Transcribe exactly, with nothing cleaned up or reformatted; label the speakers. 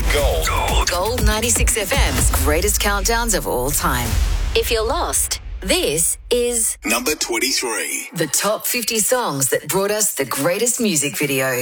Speaker 1: Gold.
Speaker 2: Gold. Gold ninety-six F M's greatest countdowns of all time. If you're lost, this is
Speaker 1: Number twenty-three.
Speaker 2: the top fifty songs that brought us the greatest music videos.